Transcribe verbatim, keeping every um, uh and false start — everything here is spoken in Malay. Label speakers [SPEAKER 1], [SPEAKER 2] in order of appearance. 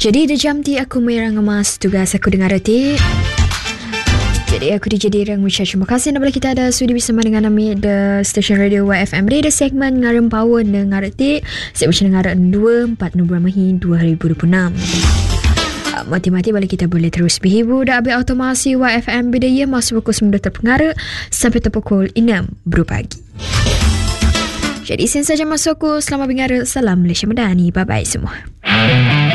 [SPEAKER 1] Jadi dah jam ti aku merang emas tugas aku dengar reti. Jadi aku dijadi orang ucap terima kasih bila kita ada sudi bersama dengan kami di stesen radio Y F M di segmen Ngarem Power dengar reti. Saya macam dengar dua puluh empat November dua ribu dua puluh enam. Mati-mati balik kita boleh terus berhibur dah habis automasi Y F M bidaya masuk pukul sembilan terpengaruh sampai pukul enam berpagi. Jadi sen saja masuk aku. Selamat dengar. Salam Malaysia Madani. Bye bye semua.